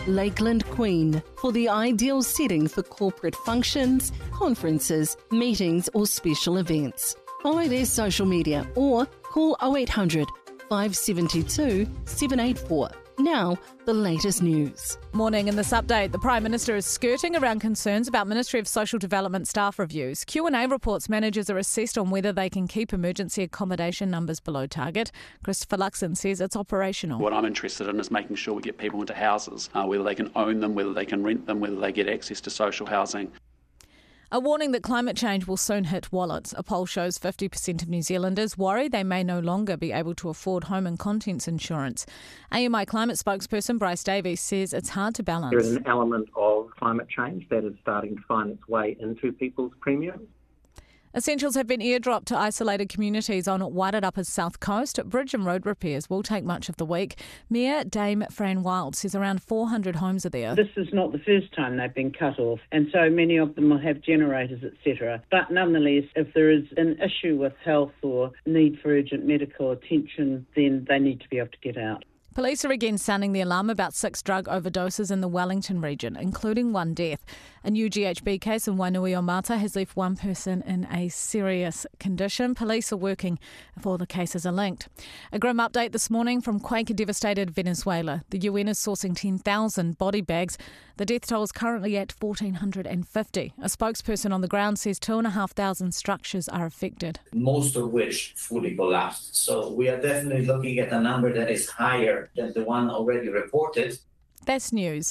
Lakeland Queen, for the ideal setting for corporate functions, conferences, meetings or special events. Follow their social media or call 0800 572 784. Now, the latest news. Morning. In this update, the Prime Minister is skirting around concerns about Ministry of Social Development staff reviews. Q&A reports managers are assessed on whether they can keep emergency accommodation numbers below target. Christopher Luxon says it's operational. What I'm interested in is making sure we get people into houses, whether they can own them, whether they can rent them, whether they get access to social housing. A warning that climate change will soon hit wallets. A poll shows 50% of New Zealanders worry they may no longer be able to afford home and contents insurance. AMI climate spokesperson Bryce Davies says it's hard to balance. There is an element of climate change that is starting to find its way into people's premiums. Essentials have been airdropped to isolated communities on Wairarapa's south coast. Bridge and road repairs will take much of the week. Mayor Dame Fran Wild says around 400 homes are there. This is not the first time they've been cut off, and so many of them will have generators, etc. But nonetheless, if there is an issue with health or need for urgent medical attention, then they need to be able to get out. Police are again sounding the alarm about 6 drug overdoses in the Wellington region, including 1 death. A new GHB case in Wainuiomata has left 1 person in a serious condition. Police are working if all the cases are linked. A grim update this morning from quake-devastated Venezuela. The UN is sourcing 10,000 body bags. The death toll is currently at 1,450. A spokesperson on the ground says 2,500 structures are affected. Most of which fully collapsed. So we are definitely looking at a number that is higher than the one already reported. That's news.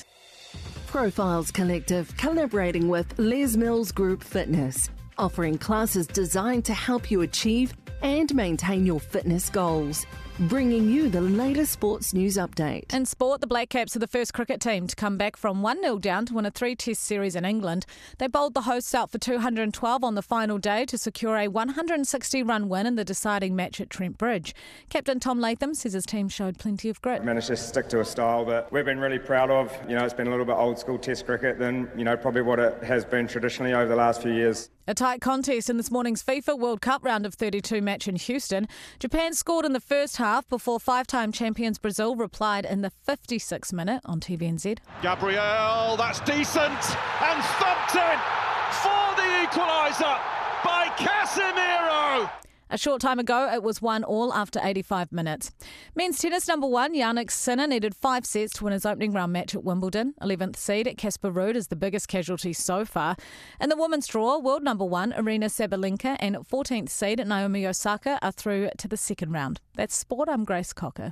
Profiles Collective collaborating with Les Mills Group Fitness, offering classes designed to help you achieve and maintain your fitness goals. Bringing you the latest sports news update. In sport, the Black Caps are the first cricket team to come back from 1-0 down to win a 3-test series in England. They bowled the hosts out for 212 on the final day to secure a 160-run win in the deciding match at Trent Bridge. Captain Tom Latham says his team showed plenty of grit. Managed to stick to a style that we've been really proud of. It's been a little bit old school test cricket than, probably what it has been traditionally over the last few years. A tight contest in this morning's FIFA World Cup round of 32 match in Houston. Japan scored in the first half before 5-time champions Brazil replied in the 56th minute on TVNZ. Gabriel, that's decent, and thumped in for the equaliser by Casemiro. A short time ago, it was 1-1 after 85 minutes. Men's tennis number 1, Jannik Sinner, needed 5 sets to win his opening round match at Wimbledon. 11th seed Casper Ruud is the biggest casualty so far. In the women's draw, world number 1, Arina Sabalenka, and 14th seed Naomi Osaka are through to the second round. That's sport. I'm Grace Cocker.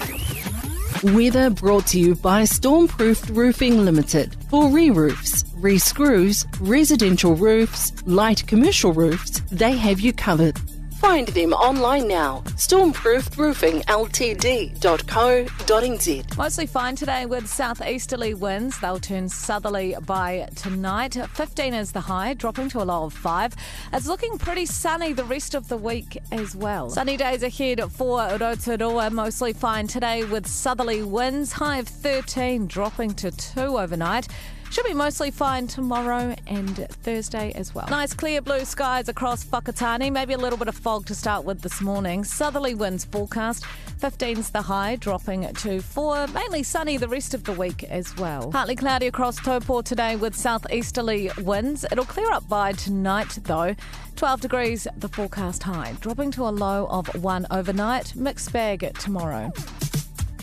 Weather brought to you by Stormproofed Roofing Limited. For re-roofs, re-screws, residential roofs, light commercial roofs, they have you covered. Find them online now. Stormproofedroofingltd.co.nz. Mostly fine today with southeasterly winds. They'll turn southerly by tonight. 15 is the high, dropping to a low of 5. It's looking pretty sunny the rest of the week as well. Sunny days ahead for Rotorua. Mostly fine today with southerly winds. High of 13, dropping to 2 overnight. Should be mostly fine tomorrow and Thursday as well. Nice clear blue skies across Whakatane. Maybe a little bit of fog to start with this morning. Southerly winds forecast. 15's the high, dropping to 4. Mainly sunny the rest of the week as well. Partly cloudy across Taupo today with southeasterly winds. It'll clear up by tonight though. 12 degrees the forecast high, dropping to a low of 1 overnight. Mixed bag tomorrow.